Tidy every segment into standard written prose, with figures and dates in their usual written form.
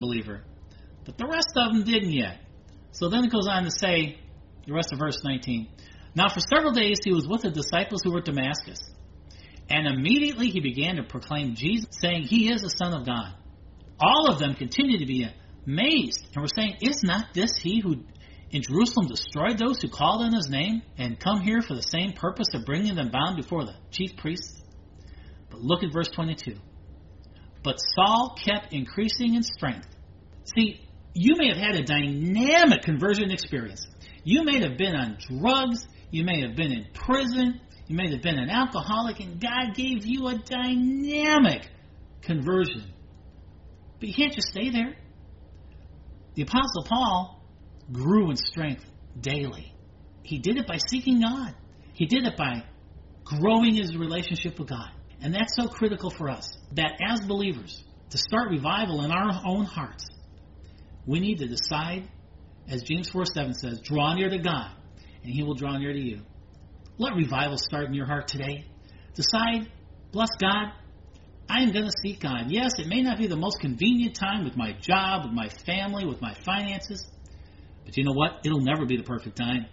believer. But the rest of them didn't yet. So then it goes on to say, the rest of verse 19, now for several days he was with the disciples who were at Damascus. And immediately he began to proclaim Jesus, saying, he is the Son of God. All of them continued to be amazed and were saying, is not this he who in Jerusalem destroyed those who called on his name and come here for the same purpose of bringing them bound before the chief priests? But look at verse 22. But Saul kept increasing in strength. See, you may have had a dynamic conversion experience. You may have been on drugs. You may have been in prison. You may have been an alcoholic, and God gave you a dynamic conversion. But you can't just stay there. The Apostle Paul grew in strength daily. He did it by seeking God. He did it by growing his relationship with God. And that's so critical for us, that as believers, to start revival in our own hearts, we need to decide, as James 4:7 says, draw near to God, and he will draw near to you. Let revival start in your heart today. Decide, bless God, I am going to seek God. Yes, it may not be the most convenient time with my job, with my family, with my finances, but you know what? It'll never be the perfect time.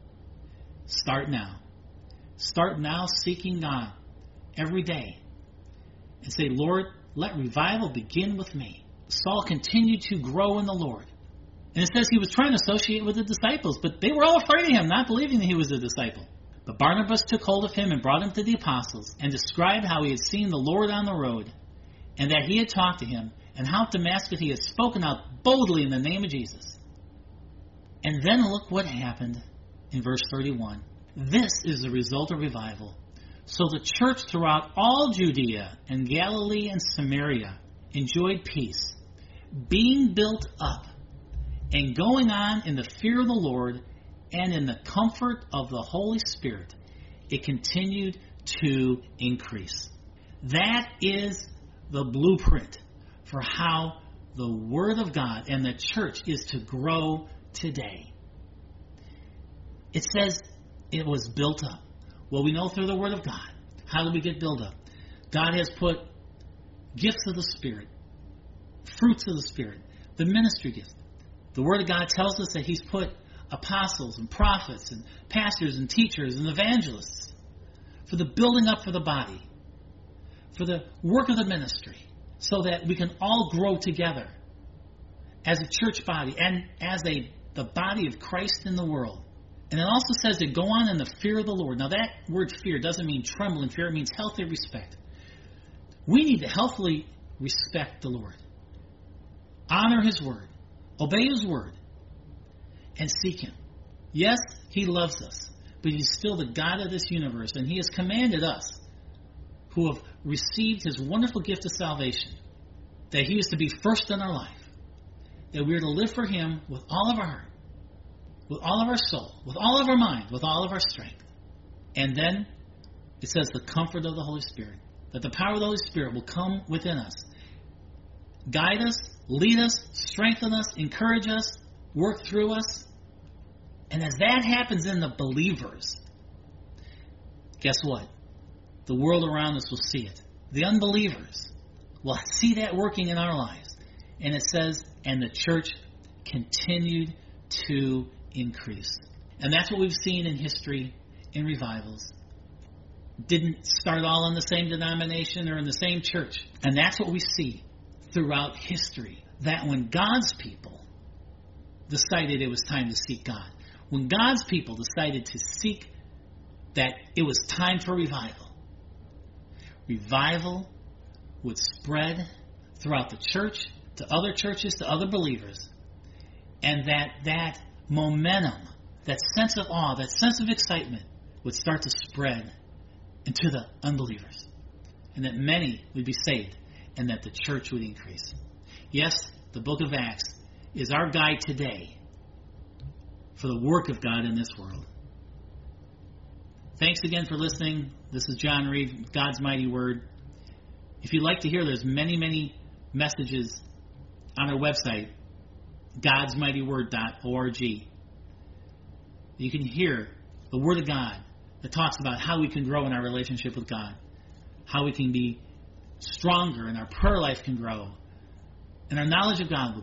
Start now. Start now seeking God every day. And say, Lord, let revival begin with me. Saul continued to grow in the Lord. And it says he was trying to associate with the disciples, but they were all afraid of him, not believing that he was a disciple. But Barnabas took hold of him and brought him to the apostles and described how he had seen the Lord on the road and that he had talked to him and how at Damascus he had spoken out boldly in the name of Jesus. And then look what happened in verse 31. This is the result of revival. So the church throughout all Judea and Galilee and Samaria enjoyed peace, being built up and going on in the fear of the Lord and in the comfort of the Holy Spirit. It continued to increase. That is the blueprint for how the Word of God and the church is to grow today. It says it was built up. Well, we know through the Word of God. How do we get built up? God has put gifts of the Spirit, fruits of the Spirit, the ministry gifts. The Word of God tells us that He's put apostles and prophets and pastors and teachers and evangelists for the building up for the body, for the work of the ministry, so that we can all grow together as a church body and as the body of Christ in the world. And it also says to go on in the fear of the Lord. Now that word fear doesn't mean tremble and fear. It means healthy respect. We need to healthily respect the Lord. Honor His word. Obey His word. And seek Him. Yes, He loves us. But He's still the God of this universe. And He has commanded us who have received His wonderful gift of salvation that He is to be first in our life. That we are to live for Him with all of our heart, with all of our soul, with all of our mind, with all of our strength. And then it says the comfort of the Holy Spirit, that the power of the Holy Spirit will come within us, guide us, lead us, strengthen us, encourage us, work through us. And as that happens in the believers, guess what? The world around us will see it. The unbelievers will see that working in our lives. And it says, and the church continued to increase. And that's what we've seen in history, in revivals. Didn't start all in the same denomination or in the same church. And that's what we see throughout history. That when God's people decided it was time to seek God, when God's people decided to seek that it was time for revival, revival would spread throughout the church, to other churches, to other believers. And that momentum, that sense of awe, that sense of excitement would start to spread into the unbelievers. And that many would be saved and that the church would increase. Yes, the book of Acts is our guide today for the work of God in this world. Thanks again for listening. This is John Reed, God's Mighty Word. If you'd like to hear, there's many, many messages on our website, godsmightyword.org. You can hear the Word of God that talks about how we can grow in our relationship with God, how we can be stronger and our prayer life can grow, and our knowledge of God will